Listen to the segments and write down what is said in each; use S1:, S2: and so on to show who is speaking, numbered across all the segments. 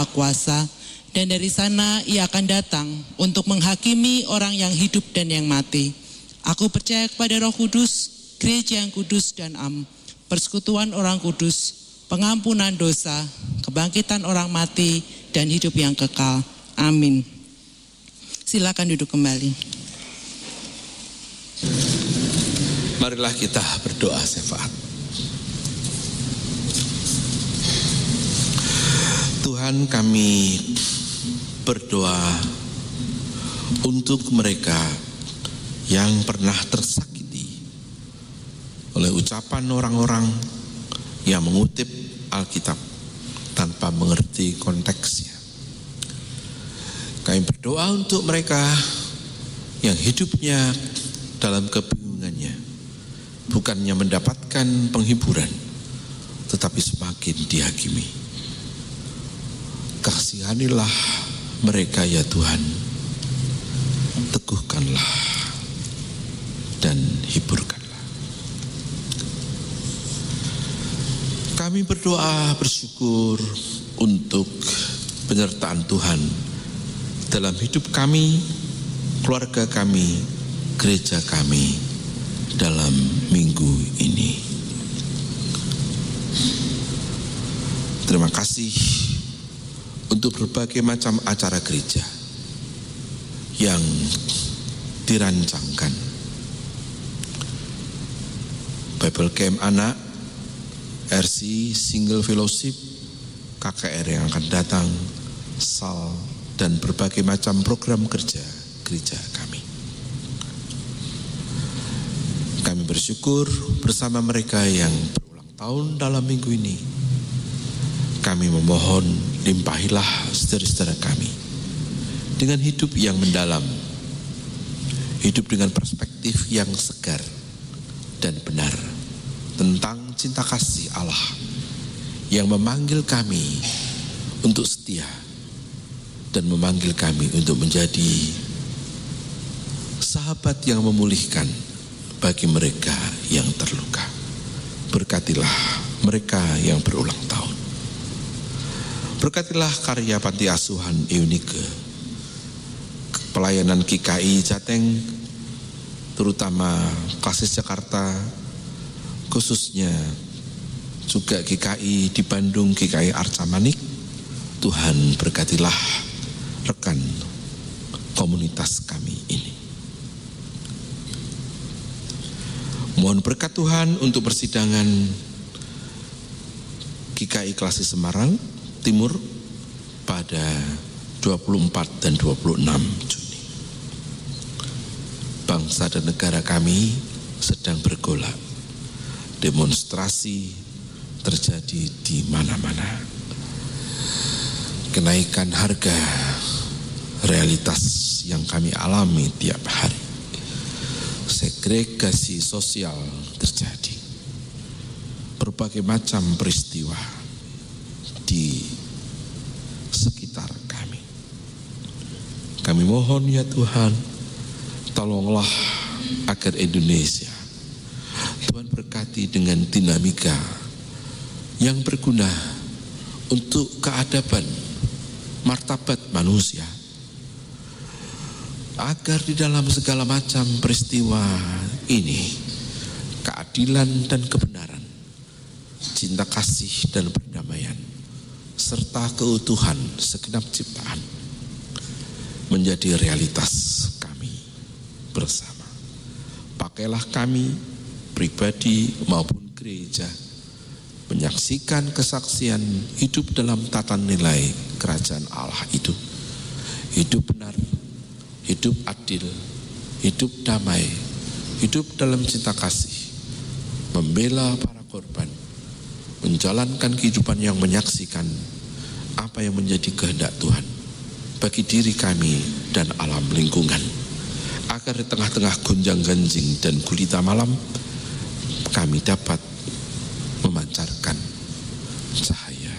S1: kuasa, dan dari sana ia akan datang untuk menghakimi orang yang hidup dan yang mati. Aku percaya kepada Roh Kudus, gereja yang kudus dan am, persekutuan orang kudus, pengampunan dosa, kebangkitan orang mati, dan hidup yang kekal. Amin. Silakan duduk kembali.
S2: Marilah kita berdoa syafaat. Tuhan, kami berdoa untuk mereka yang pernah tersakiti oleh ucapan orang-orang yang mengutip Alkitab tanpa mengerti konteksnya. Kami berdoa untuk mereka yang hidupnya dalam kebingungannya, bukannya mendapatkan penghiburan, tetapi semakin dihakimi. Kasihanilah mereka ya Tuhan, teguhkanlah dan hiburkanlah. Kami berdoa bersyukur untuk penyertaan Tuhan dalam hidup kami, keluarga kami, gereja kami dalam minggu ini. Terima kasih untuk berbagai macam acara gereja yang dirancangkan. Bible Camp anak, RC Single Fellowship, KKR yang akan datang, SAL, dan berbagai macam program kerja gereja kami. Kami bersyukur bersama mereka yang berulang tahun dalam minggu ini. Kami memohon limpahilah saudara-saudara kami dengan hidup yang mendalam, hidup dengan perspektif yang segar dan benar tentang cinta kasih Allah yang memanggil kami untuk setia dan memanggil kami untuk menjadi sahabat yang memulihkan bagi mereka yang terluka. Berkatilah mereka yang berulang tahun. Berkatilah karya panti asuhan Eunike, pelayanan GKI Jateng, terutama Klasis Jakarta, khususnya juga GKI di Bandung, GKI Arca Manik. Tuhan berkatilah rekan komunitas kami ini. Mohon berkat Tuhan untuk persidangan GKI Klasis Semarang Timur pada 24 dan 26 Juni. Bangsa dan negara kami sedang bergolak. Demonstrasi terjadi di mana-mana. Kenaikan harga, realitas yang kami alami tiap hari. Segregasi sosial terjadi. Berbagai macam peristiwa di sekitar kami. Kami mohon ya Tuhan, tolonglah agar Indonesia Tuhan berkati dengan dinamika yang berguna untuk keadaban martabat manusia, agar di dalam segala macam peristiwa ini keadilan dan kebenaran, cinta kasih dan perdamaian serta keutuhan segenap ciptaan menjadi realitas kami bersama. Pakailah kami pribadi maupun gereja menyaksikan kesaksian hidup dalam tata nilai kerajaan Allah itu. Hidup benar, hidup adil, hidup damai, hidup dalam cinta kasih, membela para korban, menjalankan kehidupan yang menyaksikan apa yang menjadi kehendak Tuhan bagi diri kami dan alam lingkungan, agar di tengah-tengah gonjang-ganjing dan gulita malam kami dapat memancarkan cahaya.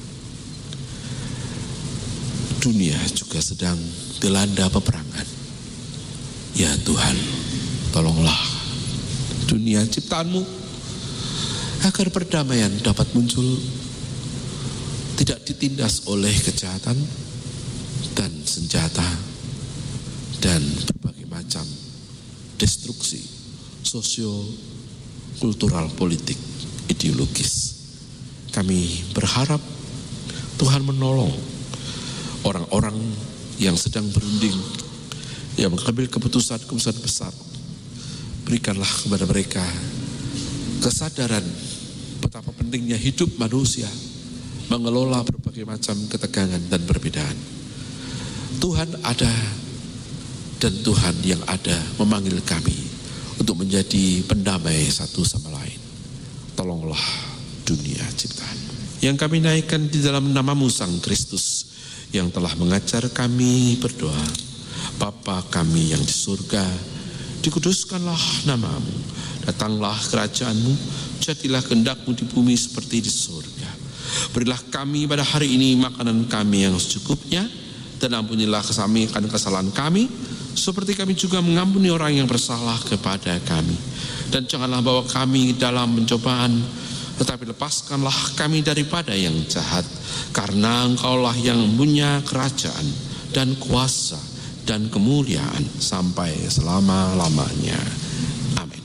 S2: Dunia juga sedang dilanda peperangan. Ya Tuhan, tolonglah dunia ciptaanmu agar perdamaian dapat muncul, tidak ditinggalkan ditindas oleh kejahatan dan senjata dan berbagai macam destruksi sosio-kultural, politik, ideologis. Kami berharap Tuhan menolong orang-orang yang sedang berunding, yang mengambil keputusan-keputusan besar. Berikanlah kepada mereka kesadaran betapa pentingnya hidup manusia mengelola berbagai macam ketegangan dan perbedaan. Tuhan ada, dan Tuhan yang ada memanggil kami untuk menjadi pendamai satu sama lain. Tolonglah dunia ciptaan yang kami naikkan di dalam nama-Mu Sang Kristus, yang telah mengajar kami berdoa. Bapa kami yang di surga, dikuduskanlah nama-Mu, datanglah kerajaan-Mu, jadilah kehendak-Mu di bumi seperti di surga. Berilah kami pada hari ini makanan kami yang secukupnya, dan ampunilah kami akan kesalahan kami, seperti kami juga mengampuni orang yang bersalah kepada kami. Dan janganlah bawa kami dalam pencobaan, tetapi lepaskanlah kami daripada yang jahat, karena Engkaulah yang punya kerajaan dan kuasa dan kemuliaan sampai selama-lamanya. Amin.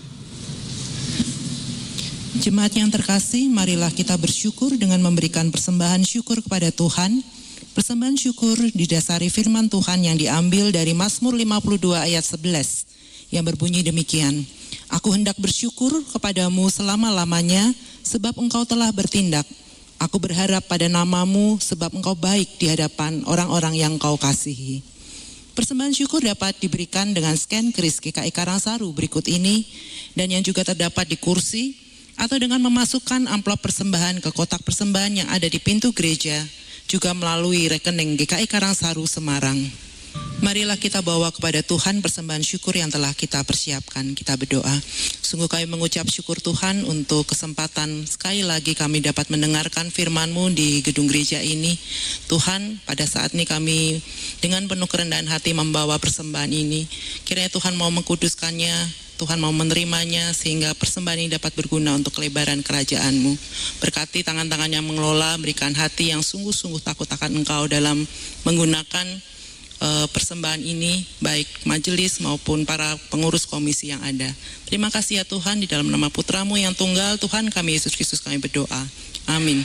S1: Jemaat yang terkasih, marilah kita bersyukur dengan memberikan persembahan syukur kepada Tuhan. Persembahan syukur didasari firman Tuhan yang diambil dari Mazmur 52 ayat 11 yang berbunyi demikian. Aku hendak bersyukur kepadamu selama-lamanya, sebab Engkau telah bertindak. Aku berharap pada nama-Mu, sebab Engkau baik di hadapan orang-orang yang Engkau kasihi. Persembahan syukur dapat diberikan dengan scan kris GKI Karangsaru berikut ini, dan yang juga terdapat di kursi, atau dengan memasukkan amplop persembahan ke kotak persembahan yang ada di pintu gereja, juga melalui rekening GKI Karangsaru Semarang. Marilah kita bawa kepada Tuhan persembahan syukur yang telah kita persiapkan. Kita berdoa. Sungguh kami mengucap syukur Tuhan untuk kesempatan sekali lagi kami dapat mendengarkan firman-Mu di gedung gereja ini. Tuhan, pada saat ini kami dengan penuh kerendahan hati membawa persembahan ini. Kiranya Tuhan mau mengkuduskannya, Tuhan mau menerimanya, sehingga persembahan ini dapat berguna untuk kelebaran kerajaan-Mu. Berkati tangan-tangan yang mengelola, berikan hati yang sungguh-sungguh takut akan Engkau dalam menggunakan persembahan ini, baik majelis maupun para pengurus komisi yang ada. Terima kasih ya Tuhan, di dalam nama Putra-Mu yang tunggal, Tuhan kami Yesus Kristus kami berdoa. Amin.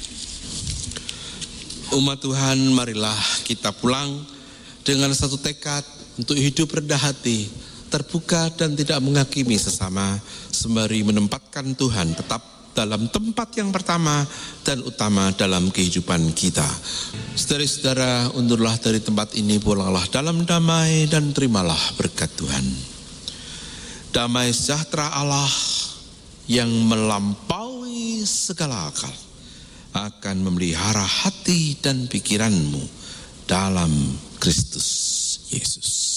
S2: Umat Tuhan, marilah kita pulang dengan satu tekad untuk hidup rendah hati, terbuka dan tidak menghakimi sesama, sembari menempatkan Tuhan tetap dalam tempat yang pertama dan utama dalam kehidupan kita. Saudara-saudara, undurlah dari tempat ini, pulanglah dalam damai dan terimalah berkat Tuhan. Damai sejahtera Allah yang melampaui segala akal akan memelihara hati dan pikiranmu dalam Kristus Yesus.